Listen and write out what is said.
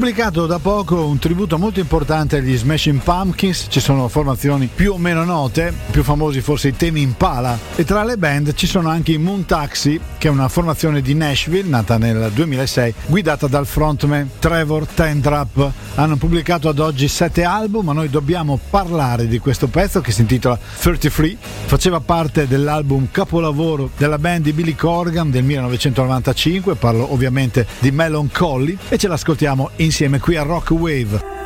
Pubblicato da poco un tributo molto importante agli Smashing Pumpkins, ci sono formazioni più o meno note, più famosi forse i Tame Impala, e tra le band ci sono anche i Moon Taxi, che è una formazione di Nashville nata nel 2006, guidata dal frontman Trevor Tendrapp. Hanno pubblicato ad oggi 7 album, ma noi dobbiamo parlare di questo pezzo che si intitola 33, faceva parte dell'album capolavoro della band di Billy Corgan del 1995, parlo ovviamente di Melancholy, e ce l'ascoltiamo insieme qui a Rock Wave.